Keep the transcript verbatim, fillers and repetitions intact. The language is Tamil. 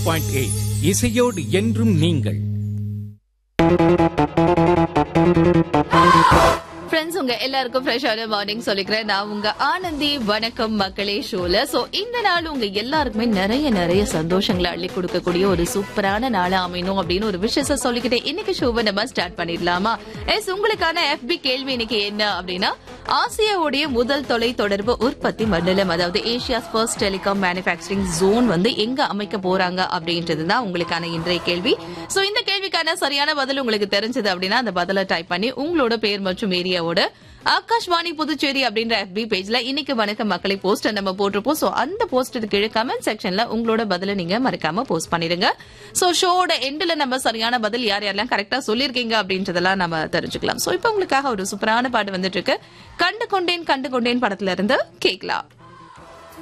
பாயிண்ட் எயிட் இசையோடு என்றும் நீங்கள். ஃப்ரெண்ட்ஸ், உங்க எல்லாருக்கும் ஃப்ரெஷ்ஷான மார்னிங் சொல்லிக்கிறேன். நான் உங்க ஆனந்தி. வணக்கம் மக்களே ஷோல. சோ இந்த நாள் உங்க எல்லாருக்குமே நிறைய நிறைய சந்தோஷங்களை அள்ளி கொடுக்கக்கூடிய ஒரு சூப்பரான நாளா அமையணும் அப்படின்னு ஒரு விஷயத்த சொல்லிக்கிட்டே இன்னைக்கு ஷோவை நம்ம ஸ்டார்ட் பண்ணிடலாமா? எஸ், உங்களுக்கான எஃபி கேள்வி இன்னைக்கு என்ன அப்படின்னா, ஆசியாவுடைய முதல் தொலை தொடர்பு உற்பத்தி மண்டலம், அதாவது Asia's first telecom manufacturing zone வந்து எங்க அமைக்க போறாங்க அப்படின்றதுதான் உங்களுக்கான இன்றைய கேள்வி. சோ இந்த கேள்விக்கான சரியான பதில் உங்களுக்கு தெரிஞ்சது அப்படின்னா அந்த பதிலை டைப் பண்ணி உங்களோட பேர் மற்றும் ஏரியாவோட ஆகாஷ்வாணி புதுச்சேரி அப்படின்ற எஃபி பேஜ்ல இன்னைக்கு வணக்கம் மக்களை போஸ்ட் நம்ம போட்டிருப்போம். சோ அந்த போஸ்ட் கீழே கமெண்ட் செக்ஷன்ல உங்களோட பதில நீங்க மறக்காம போஸ்ட் பண்ணிருங்க. சோ ஷோட எண்ட்ல நம்ம சரியான பதில் யார் யாரெல்லாம் கரெக்டா சொல்லிருக்கீங்க அப்படின்றதெல்லாம் நம்ம தெரிஞ்சுக்கலாம். சோ இப்ப உங்களுக்காக ஒரு சூப்பரான பாட்டு வந்துட்டு இருக்கு. கண்டு கொண்டேன் கண்டு கொண்டேன் படத்துல இருந்து கேட்கலாம்.